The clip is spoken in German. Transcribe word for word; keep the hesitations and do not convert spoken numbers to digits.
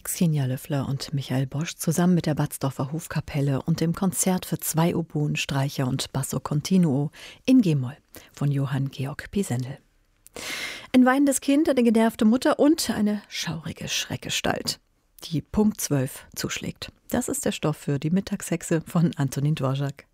Xenia Löffler und Michael Bosch zusammen mit der Batzdorfer Hofkapelle und dem Konzert für zwei Oboen, Streicher und Basso Continuo in G-Moll von Johann Georg Pisendel. Ein weinendes Kind, eine genervte Mutter und eine schaurige Schreckgestalt, die Punkt zwölf zuschlägt. Das ist der Stoff für die Mittagshexe von Antonin Dvorak.